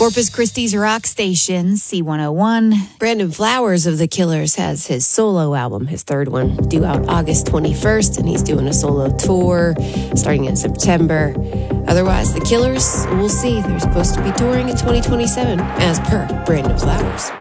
Corpus Christi's rock station, C101. Brandon Flowers of The Killers has his solo album, his third one, due out August 21st, and he's doing a solo tour starting in September. Otherwise, The Killers, we'll see. They're supposed to be touring in 2027, as per Brandon Flowers.